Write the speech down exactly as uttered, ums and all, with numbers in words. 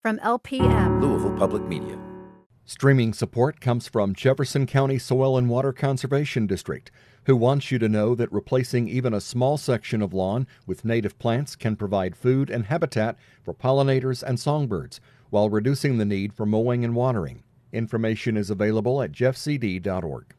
from L P M, Louisville Public Media. Streaming support comes from Jefferson County Soil and Water Conservation District, who wants you to know that replacing even a small section of lawn with native plants can provide food and habitat for pollinators and songbirds, while reducing the need for mowing and watering. Information is available at jeff c d dot org.